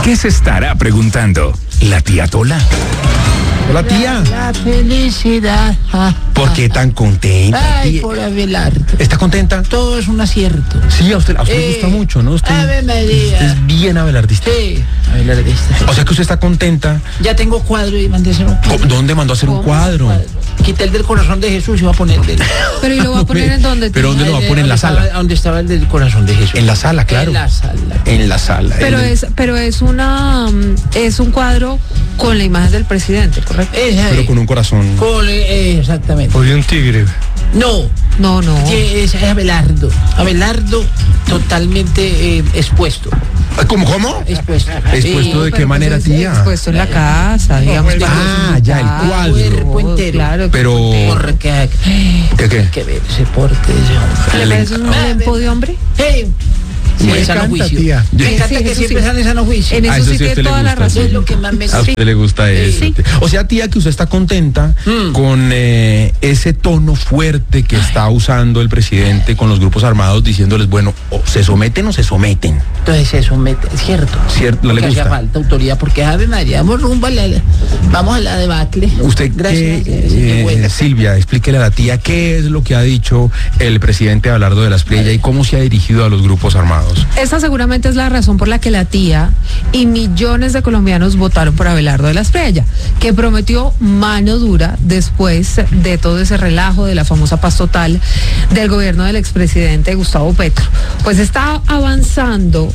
¿Qué se estará preguntando la tía Tola? Hola, tía. La felicidad. ¿Por qué tan contenta? Ay, tía? por Abelardo. ¿Está contenta? Todo es un acierto. Sí, a usted le gusta mucho, ¿no? Ave María. Usted es bien abelardista. Sí, abelardista. O sea que usted está contenta. Ya tengo cuadro y mandé a hacer un cuadro. ¿Dónde mandó a hacer un cuadro? Quité el del corazón de Jesús y voy a poner el del... Pero ¿y lo va a poner en dónde? ¿Pero dónde lo va a poner? ¿En la sala? ¿Dónde estaba el del corazón de Jesús? En la sala, claro. En la sala. En la sala. Pero es un cuadro con la imagen del presidente, ¿correcto? Esa Pero es. con un corazón. Exactamente. O de un tigre. No. No. Es Abelardo. Abelardo totalmente expuesto. ¿Cómo? Expuesto. ¿Expuesto de qué manera, tía? Expuesto en la casa, digamos. Ya, el cuadro. Cuerpo entero. Claro. Pero... Porque hay ¿Qué? que ver ese porte de ese hombre. ¿Le parece un lempo de hombre? Hey. Sí, Me en sano encanta, juicio. tía. Me encanta Sí, que eso siempre sí. sean en sano juicio. En eso eso sí sí a tiene usted le toda la gusta. Es razón. lo que más me A gusta. usted le gusta eso. Sí. O sea, tía, que usted está contenta con ese tono fuerte que está usando el presidente con los grupos armados, diciéndoles, bueno, o se someten o se someten. Entonces eso es cierto. ¿Cierto? ¿Le Que hacía gusta? falta autoridad porque Ave María, vamos a la debacle. Usted, Gracias. Silvia, explíquele a la tía qué es lo que ha dicho el presidente Abelardo de la Espriella y cómo se ha dirigido a los grupos armados. Esa seguramente es la razón por la que la tía y millones de colombianos votaron por Abelardo de la Espriella, que prometió mano dura después de todo ese relajo de la famosa paz total del gobierno del expresidente Gustavo Petro. Pues está avanzando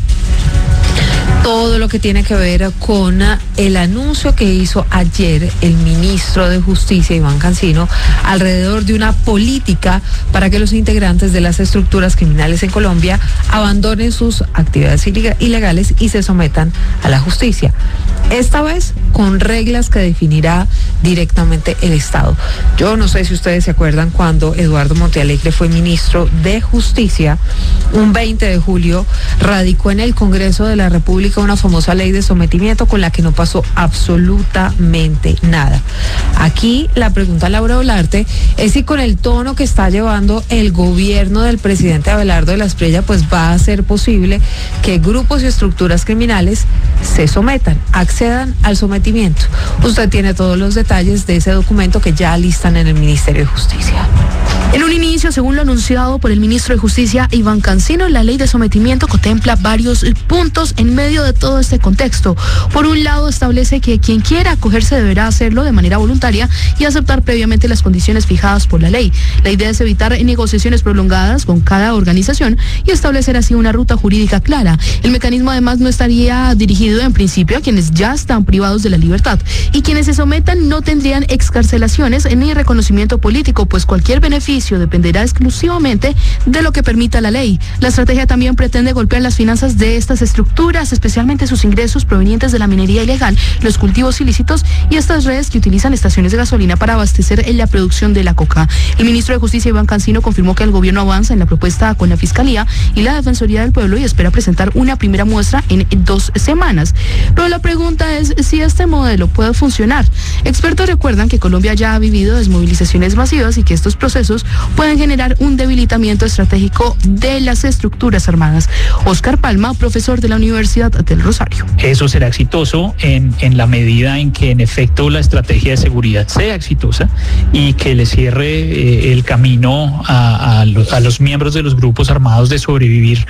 todo lo que tiene que ver con el anuncio que hizo ayer el ministro de Justicia, Iván Cancino, alrededor de una política para que los integrantes de las estructuras criminales en Colombia abandonen sus actividades ilegales y se sometan a la justicia. Esta vez con reglas que definirá directamente el Estado. Yo no sé si ustedes se acuerdan cuando Eduardo Montealegre fue ministro de Justicia, un 20 de julio radicó en el Congreso de la República una famosa ley de sometimiento con la que no pasó absolutamente nada. Aquí la pregunta, Laura Olarte, es si con el tono que está llevando el gobierno del presidente Abelardo de la Espriella, pues va a ser posible que grupos y estructuras criminales se sometan, accedan al sometimiento. Usted tiene todos los detalles de ese documento que ya listan en el Ministerio de Justicia. En un inicio, según lo anunciado por el ministro de Justicia, Iván Cancino, la ley de sometimiento contempla varios puntos en medio de todo este contexto. Por un lado, establece que quien quiera acogerse deberá hacerlo de manera voluntaria y aceptar previamente las condiciones fijadas por la ley. La idea es evitar negociaciones prolongadas con cada organización y establecer así una ruta jurídica clara. El mecanismo además no estaría dirigido en principio a quienes ya están privados de la libertad y quienes se sometan no tendrían excarcelaciones ni reconocimiento político, pues cualquier beneficio dependerá exclusivamente de lo que permita la ley. La estrategia también pretende golpear las finanzas de estas estructuras, especialmente sus ingresos provenientes de la minería ilegal, los cultivos ilícitos y estas redes que utilizan estaciones de gasolina para abastecer en la producción de la coca. El ministro de Justicia, Iván Cancino, confirmó que el gobierno avanza en la propuesta con la Fiscalía y la Defensoría del Pueblo y espera presentar una primera muestra en 2 semanas. Pero la pregunta es si este modelo puede funcionar. Expertos recuerdan que Colombia ya ha vivido desmovilizaciones masivas y que estos procesos pueden generar un debilitamiento estratégico de las estructuras armadas. Oscar Palma, profesor de la Universidad del Rosario. Eso será exitoso en la medida en que en efecto la estrategia de seguridad sea exitosa y que le cierre el camino a los miembros de los grupos armados de sobrevivir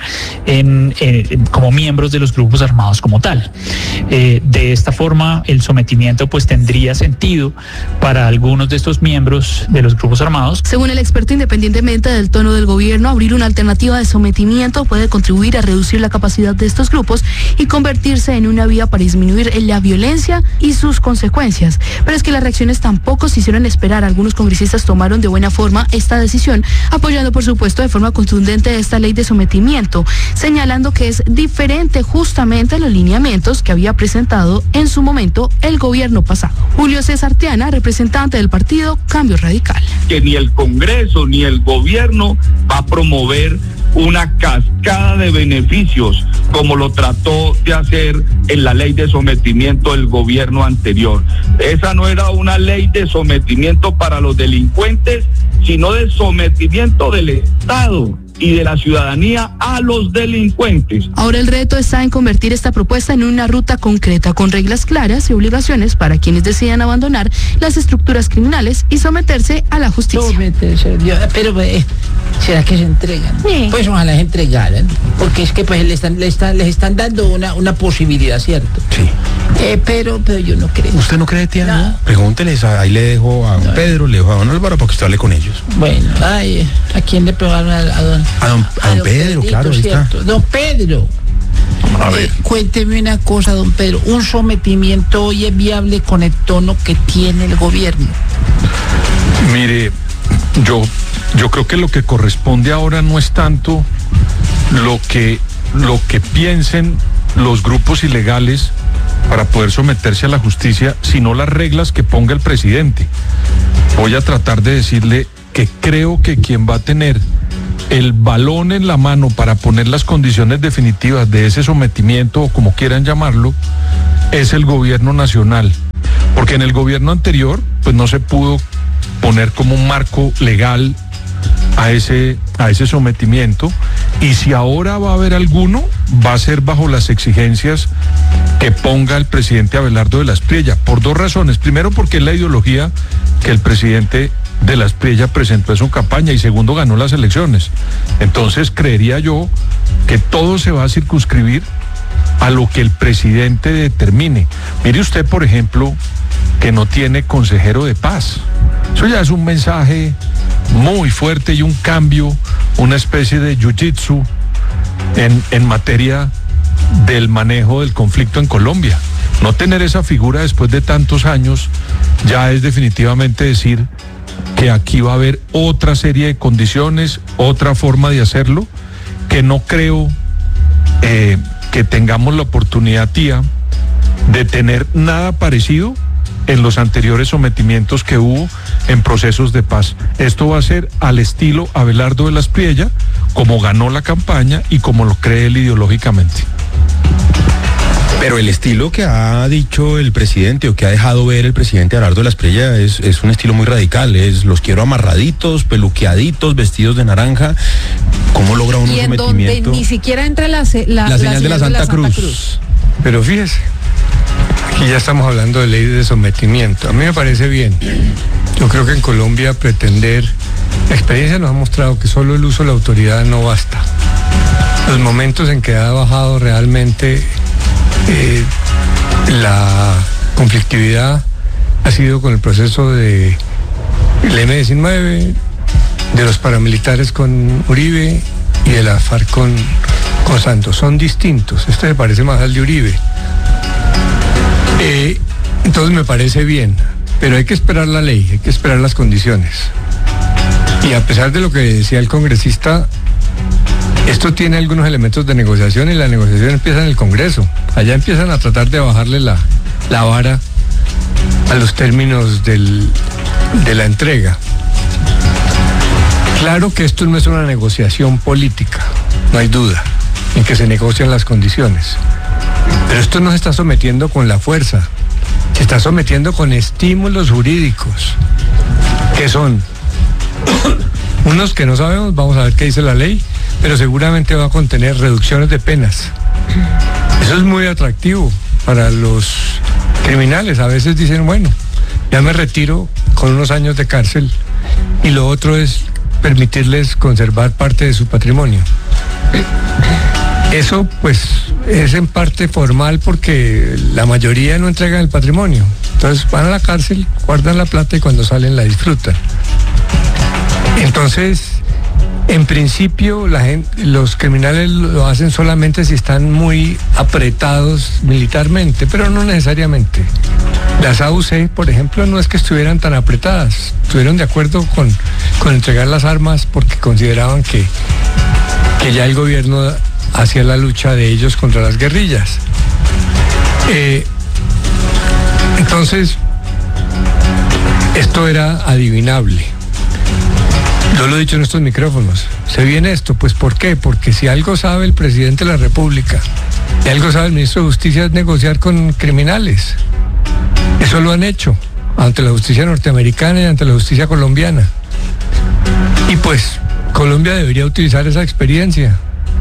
como miembros de los grupos armados como tal. De esta forma el sometimiento pues tendría sentido para algunos de estos miembros de los grupos armados. Según el experto, independientemente del tono del gobierno, abrir una alternativa de sometimiento puede contribuir a reducir la capacidad de estos grupos y convertirse en una vía para disminuir la violencia y sus consecuencias. Pero es que las reacciones tampoco se hicieron esperar. Algunos congresistas tomaron de buena forma esta decisión, apoyando por supuesto de forma contundente esta ley de sometimiento, señalando que es diferente justamente a los lineamientos que había presentado en su momento el gobierno pasado. Julio César Tiana, representante del partido Cambio Radical. Que ni el Congreso ni el gobierno va a promover una cascada de beneficios como lo trató de hacer en la ley de sometimiento del gobierno anterior. Esa no era una ley de sometimiento para los delincuentes, sino de sometimiento del Estado. y de la ciudadanía a los delincuentes. Ahora el reto está en convertir esta propuesta en una ruta concreta, con reglas claras y obligaciones para quienes decidan abandonar las estructuras criminales y someterse a la justicia. Pero ¿será que se entregan? Sí. Pues ojalá se entregaran, porque es que pues les están dando una posibilidad, ¿cierto? Sí. Pero yo no creo. ¿Usted no cree, tía? No. Pregúnteles, ahí le dejo a don Pedro, le dejo a don Álvaro para que usted hable con ellos. Bueno, ¿a quién le pegaron a don Pedro, Pedrito, claro, ahí está. ¿cierto? Don Pedro. A ver. Cuénteme una cosa, don Pedro. ¿Un sometimiento hoy es viable con el tono que tiene el gobierno? Mire, yo creo que lo que corresponde ahora no es tanto lo que piensen los grupos ilegales para poder someterse a la justicia, sino las reglas que ponga el presidente. Voy a tratar de decirle que creo que quien va a tener el balón en la mano para poner las condiciones definitivas de ese sometimiento, o como quieran llamarlo, es el gobierno nacional. Porque en el gobierno anterior, pues no se pudo poner como un marco legal a ese sometimiento, y si ahora va a haber alguno, va a ser bajo las exigencias que ponga el presidente Abelardo de la Espriella, por dos razones. Primero, porque es la ideología que el presidente de la Espriella presentó en su campaña, y segundo, ganó las elecciones. Entonces creería yo que todo se va a circunscribir a lo que el presidente determine. Mire usted, por ejemplo, que no tiene consejero de paz. Eso ya es un mensaje muy fuerte y un cambio, una especie de jiu-jitsu en materia del manejo del conflicto en Colombia. No tener esa figura después de tantos años ya es definitivamente decir que aquí va a haber otra serie de condiciones, otra forma de hacerlo, que no creo que tengamos la oportunidad, tía, de tener nada parecido en los anteriores sometimientos que hubo en procesos de paz. Esto va a ser al estilo Abelardo de la Espriella, como ganó la campaña y como lo cree él ideológicamente. Pero el estilo que ha dicho el presidente, o que ha dejado ver el presidente Abelardo de la Espriella, es un estilo muy radical. Los quiero amarraditos, peluqueaditos, vestidos de naranja. ¿Cómo logra uno un sometimiento? Y en donde ni siquiera entra la señal de la Santa Cruz. Pero fíjese, aquí ya estamos hablando de ley de sometimiento. A mí me parece bien. Yo creo que en Colombia pretender, la experiencia nos ha mostrado que solo el uso de la autoridad no basta. Los momentos en que ha bajado realmente la conflictividad ha sido con el proceso del M-19, de los paramilitares con Uribe y de la FARC con Santos. Son distintos. Este me parece más al de Uribe. Entonces me parece bien, pero hay que esperar la ley, hay que esperar las condiciones. Y a pesar de lo que decía el congresista, esto tiene algunos elementos de negociación, y la negociación empieza en el Congreso. Allá empiezan a tratar de bajarle la vara a los términos de la entrega. Claro que esto no es una negociación política, no hay duda, en que se negocian las condiciones. Pero esto no se está sometiendo con la fuerza, se está sometiendo con estímulos jurídicos, que son unos que no sabemos, vamos a ver qué dice la ley, pero seguramente va a contener reducciones de penas. Eso es muy atractivo para los criminales. A veces dicen, bueno, ya me retiro con unos años de cárcel, y lo otro es permitirles conservar parte de su patrimonio. Eso pues es en parte formal, porque la mayoría no entregan el patrimonio. Entonces van a la cárcel, guardan la plata y cuando salen la disfrutan. Entonces, en principio, los criminales lo hacen solamente si están muy apretados militarmente, pero no necesariamente. Las AUC, por ejemplo, no es que estuvieran tan apretadas, estuvieron de acuerdo con entregar las armas porque consideraban que ya el gobierno hacía la lucha de ellos contra las guerrillas. Entonces, esto era adivinable. Yo lo he dicho en estos micrófonos. ¿Se viene esto? Pues ¿por qué? Porque si algo sabe el presidente de la República y algo sabe el ministro de Justicia, es negociar con criminales. Eso lo han hecho ante la justicia norteamericana y ante la justicia colombiana. Y pues Colombia debería utilizar esa experiencia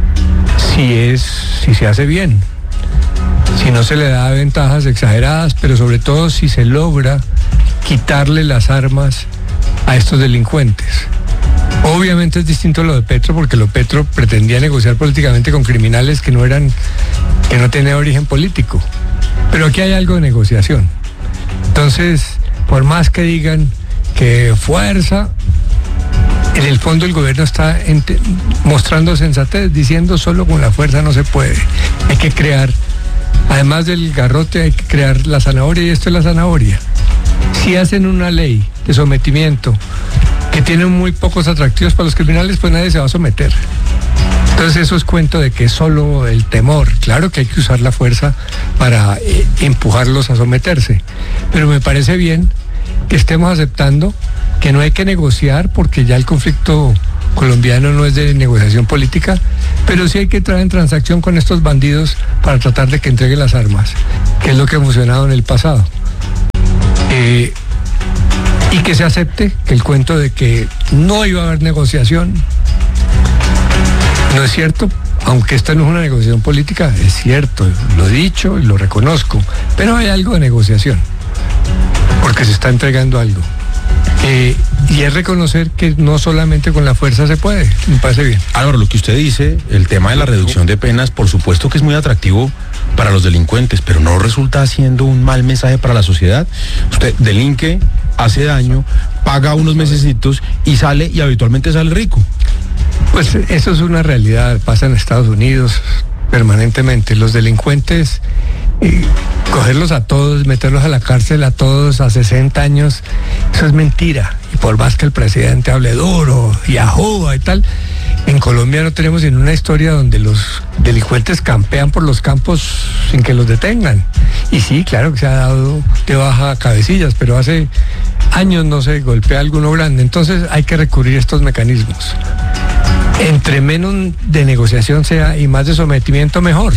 si se hace bien, si no se le da ventajas exageradas, pero sobre todo si se logra quitarle las armas a estos delincuentes. Obviamente es distinto lo de Petro, porque lo de Petro pretendía negociar políticamente con criminales que no tenían origen político. Pero aquí hay algo de negociación. Entonces, por más que digan que fuerza, en el fondo el gobierno está mostrando sensatez, diciendo solo con la fuerza no se puede. Hay que crear, además del garrote, hay que crear la zanahoria, y esto es la zanahoria. Si hacen una ley de sometimiento que tiene muy pocos atractivos para los criminales, pues nadie se va a someter. Entonces eso es cuento de que es solo el temor. Claro que hay que usar la fuerza para empujarlos a someterse, pero me parece bien que estemos aceptando que no hay que negociar, porque ya el conflicto colombiano no es de negociación política, pero sí hay que entrar en transacción con estos bandidos para tratar de que entreguen las armas, que es lo que ha funcionado en el pasado. Y que se acepte que el cuento de que no iba a haber negociación no es cierto, aunque esta no es una negociación política, es cierto, lo he dicho y lo reconozco, pero hay algo de negociación, porque se está entregando algo. Y es reconocer que no solamente con la fuerza se puede, me parece bien. Álvaro, lo que usted dice, el tema de la reducción de penas, por supuesto que es muy atractivo para los delincuentes, pero no resulta siendo un mal mensaje para la sociedad. Usted delinque, hace daño, paga unos mesecitos y sale, y habitualmente sale rico. Pues eso es una realidad, pasa en Estados Unidos permanentemente. Los delincuentes, cogerlos a todos, meterlos a la cárcel a todos a 60 años, eso es mentira. Y por más que el presidente hable duro y ajuda y tal, en Colombia no tenemos ni una historia donde los delincuentes campean por los campos sin que los detengan. Y sí, claro que se ha dado de baja cabecillas, pero hace años no se golpea alguno grande. Entonces hay que recurrir a estos mecanismos. Entre menos de negociación sea y más de sometimiento, mejor.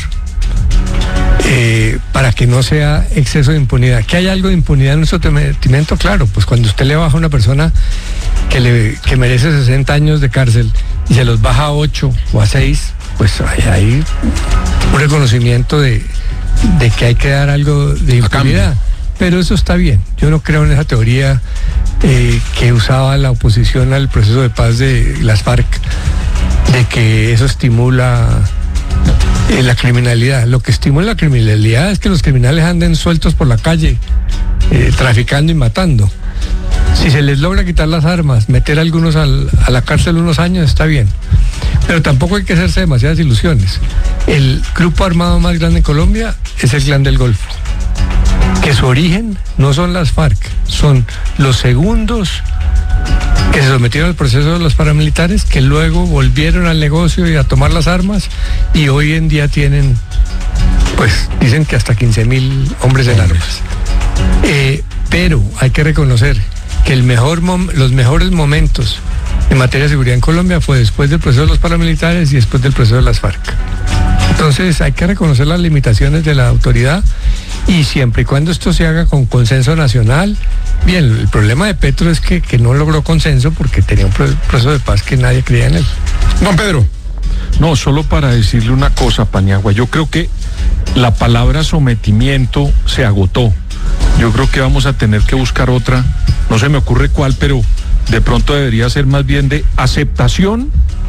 Para que no sea exceso de impunidad. ¿Que hay algo de impunidad en nuestro sometimiento? Claro, pues cuando usted le baja a una persona que merece 60 años de cárcel y se los baja a 8 o a 6, pues hay un reconocimiento de que hay que dar algo de impunidad. Pero eso está bien. Yo no creo en esa teoría que usaba la oposición al proceso de paz de las FARC, de que eso estimula la criminalidad. Lo que estimula la criminalidad es que los criminales anden sueltos por la calle, traficando y matando. Si se les logra quitar las armas, meter a algunos a la cárcel unos años, está bien. Pero tampoco hay que hacerse demasiadas ilusiones. El grupo armado más grande en Colombia es el Clan del Golfo, que su origen no son las FARC, son los segundos que se sometieron al proceso de los paramilitares, que luego volvieron al negocio y a tomar las armas, y hoy en día tienen, pues dicen que hasta 15,000 hombres en armas. Pero hay que reconocer que los mejores momentos en materia de seguridad en Colombia fue después del proceso de los paramilitares y después del proceso de las FARC. Entonces hay que reconocer las limitaciones de la autoridad, y siempre y cuando esto se haga con consenso nacional. Bien, el problema de Petro es que no logró consenso porque tenía un proceso de paz que nadie creía en él. Don Pedro. No, solo para decirle una cosa, Paniagua, yo creo que la palabra sometimiento se agotó. Yo creo que vamos a tener que buscar otra, no se me ocurre cuál, pero de pronto debería ser más bien de aceptación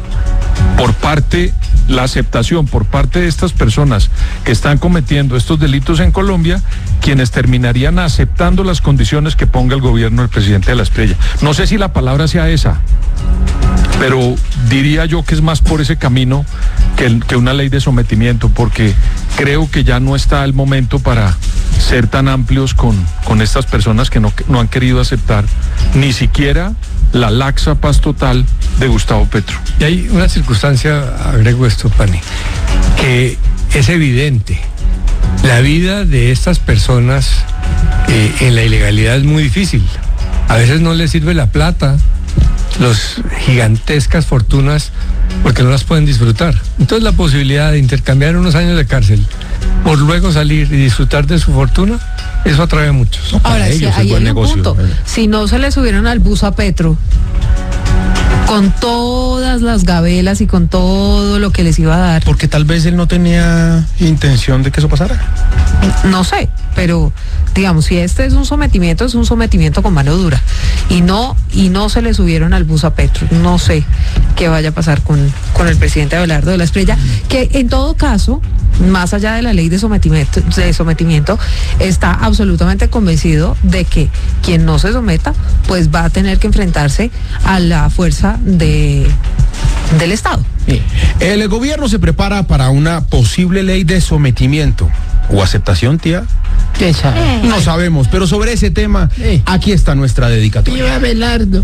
la aceptación por parte de estas personas que están cometiendo estos delitos en Colombia, quienes terminarían aceptando las condiciones que ponga el gobierno del presidente de la Espriella. No sé si la palabra sea esa, pero diría yo que es más por ese camino que una ley de sometimiento, porque creo que ya no está el momento para ser tan amplios con estas personas que no han querido aceptar ni siquiera la laxa paz total de Gustavo Petro. Y hay una circunstancia, agrego esto, Pani, que es evidente. La vida de estas personas en la ilegalidad es muy difícil. A veces no les sirve la plata, las gigantescas fortunas, porque no las pueden disfrutar. Entonces la posibilidad de intercambiar unos años de cárcel por luego salir y disfrutar de su fortuna, eso atrae a muchos. Ahora, sí, ahí hay un punto. Si no se le subieron al bus a Petro, con todas las gabelas y con todo lo que les iba a dar. Porque tal vez él no tenía intención de que eso pasara. No sé, pero digamos, si este es un sometimiento con mano dura. Y no se le subieron al bus a Petro. No sé qué vaya a pasar con el presidente Abelardo de la Espriella, que en todo caso, más allá de la ley de sometimiento, está absolutamente convencido de que quien no se someta, pues va a tener que enfrentarse a la fuerza del Estado. El gobierno se prepara para una posible ley de sometimiento o aceptación, tía. ¿Qué sabe? No sabemos, pero sobre ese tema, aquí está nuestra dedicatoria. Tío Abelardo.